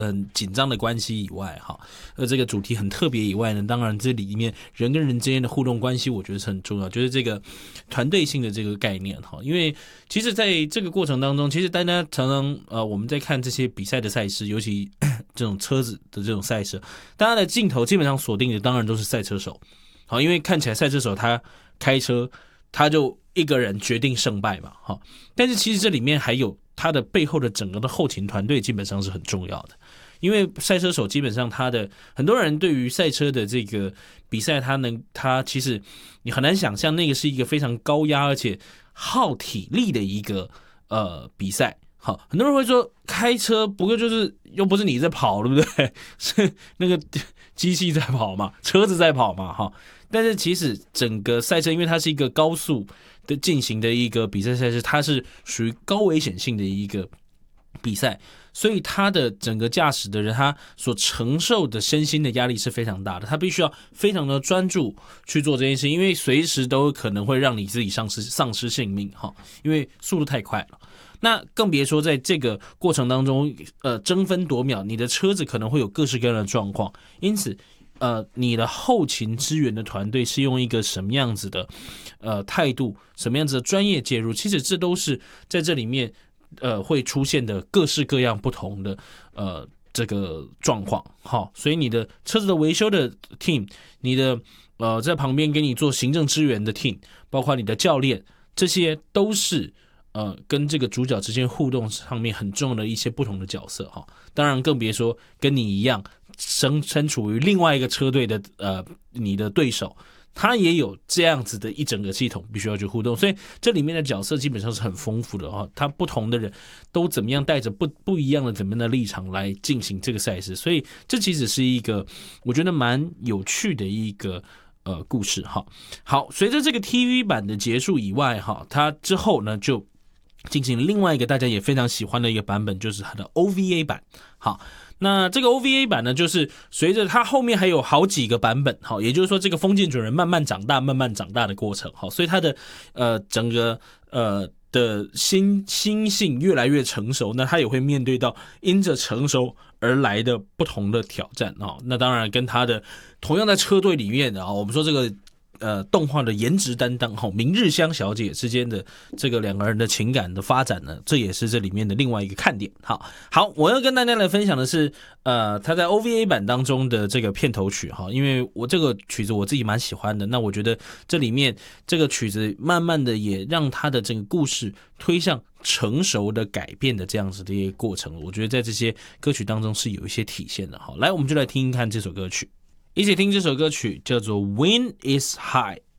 很紧张的关系以外哈，这个主题很特别以外呢，当然这里面人跟人之间的互动关系，我觉得是很重要，就是这个团队性的这个概念哈。因为其实在这个过程当中，其实大家常常我们在看这些比赛的赛事，尤其这种车子的这种赛事，大家的镜头基本上锁定的当然都是赛车手，好，因为看起来赛车手他开车他就一个人决定胜败嘛，哈。但是其实这里面还有他的背后的整个的后勤团队，基本上是很重要的。因为赛车手基本上他的很多人对于赛车的这个比赛，他其实你很难想象那个是一个非常高压而且耗体力的一个比赛。好，很多人会说开车不过就是又不是你在跑，对不对？是那个机器在跑嘛，车子在跑嘛，哈。但是其实整个赛车，因为它是一个高速的进行的一个比赛赛事，它是属于高危险性的一个比赛，所以他的整个驾驶的人，他所承受的身心的压力是非常大的，他必须要非常的专注去做这件事，因为随时都可能会让你自己丧失性命哈，因为速度太快了。那更别说在这个过程当中，争分夺秒，你的车子可能会有各式各样的状况，因此，你的后勤支援的团队是用一个什么样子的态度，什么样子的专业介入，其实这都是在这里面会出现的各式各样不同的这个状况，好，所以你的车子的维修的 team， 你的在旁边给你做行政支援的 team， 包括你的教练，这些都是跟这个主角之间互动上面很重要的一些不同的角色哈。当然更别说跟你一样身处于另外一个车队的你的对手，他也有这样子的一整个系统必须要去互动，所以这里面的角色基本上是很丰富的哈。他不同的人都怎么样带着不一样的怎么样的立场来进行这个赛事，所以这其实是一个我觉得蛮有趣的一个故事哈。好，随着这个 TV 版的结束以外哈，它之后呢就进行另外一个大家也非常喜欢的一个版本，就是它的 OVA 版。好，那这个 OVA 版呢，就是随着它后面还有好几个版本，好，也就是说这个封建准人慢慢长大的过程，好，所以它的整个的心性越来越成熟，那他也会面对到因着成熟而来的不同的挑战啊。那当然跟他的同样在车队里面啊，我们说这个动画的颜值担当明日香小姐之间的这个两个人的情感的发展呢，这也是这里面的另外一个看点。好，我要跟大家来分享的是他在 OVA 版当中的这个片头曲哈，因为我这个曲子我自己蛮喜欢的，那我觉得这里面这个曲子慢慢的也让他的整个故事推向成熟的改变的这样子的一个过程，我觉得在这些歌曲当中是有一些体现的。好，来我们就来听听看这首歌曲，一起听这首歌曲叫做 Wind is High。